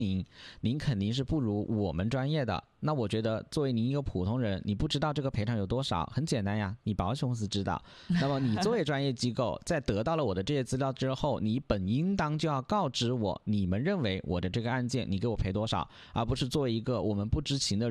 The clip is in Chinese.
您肯定是不如我们专业的。那我觉得作为您一个普通人，你不知道这个赔偿有多少，很简单呀，你保险公司知道。那么你作为专业机构，在得到了我的这些资料之后，你本应当就要告知我，你们认为我的这个案件你给我赔多少，而不是作为一个我们不知情的